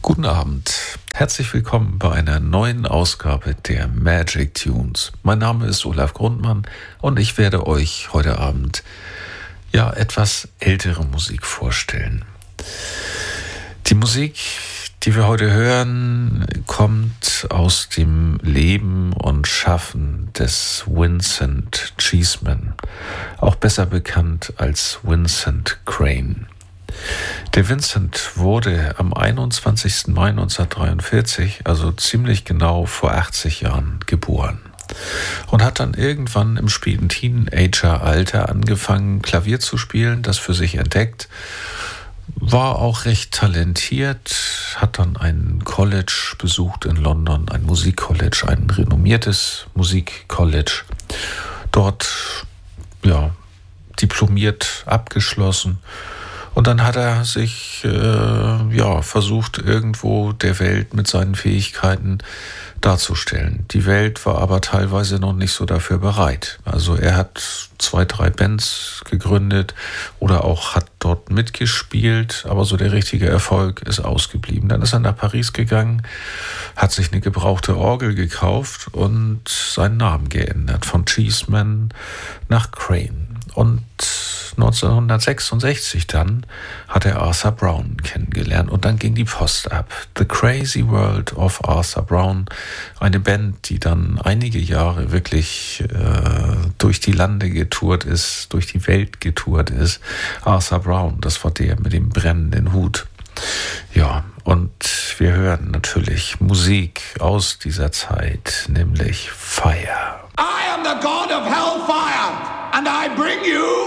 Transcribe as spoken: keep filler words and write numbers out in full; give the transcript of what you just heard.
Guten Abend. Herzlich willkommen bei einer neuen Ausgabe der Magic Tunes. Mein Name ist Olaf Grundmann und ich werde euch heute Abend ja etwas ältere Musik vorstellen. Die Musik, die wir heute hören, kommt aus dem Leben und Schaffen des Vincent Cheesman, auch besser bekannt als Vincent Crane. Der Vincent wurde am einundzwanzigsten Mai neunzehnhundertdreiundvierzig, also ziemlich genau vor achtzig Jahren, geboren und hat dann irgendwann im späten Teenageralter angefangen, Klavier zu spielen, das für sich entdeckt, war auch recht talentiert, hat dann ein College besucht in London, ein Musikcollege, ein renommiertes Musikcollege, dort ja diplomiert abgeschlossen. Und dann hat er sich äh, ja, versucht, irgendwo der Welt mit seinen Fähigkeiten darzustellen. Die Welt war aber teilweise noch nicht so dafür bereit. Also er hat zwei, drei Bands gegründet oder auch hat dort mitgespielt, aber so der richtige Erfolg ist ausgeblieben. Dann ist er nach Paris gegangen, hat sich eine gebrauchte Orgel gekauft und seinen Namen geändert, von Cheesman nach Crane. Und neunzehnhundertsechsundsechzig dann hat er Arthur Brown kennengelernt und dann ging die Post ab. The Crazy World of Arthur Brown, eine Band, die dann einige Jahre wirklich äh, durch die Lande getourt ist, durch die Welt getourt ist. Arthur Brown, das war der mit dem brennenden Hut. Ja, und wir hören natürlich Musik aus dieser Zeit, nämlich Fire. I am the god of hellfire, and I bring you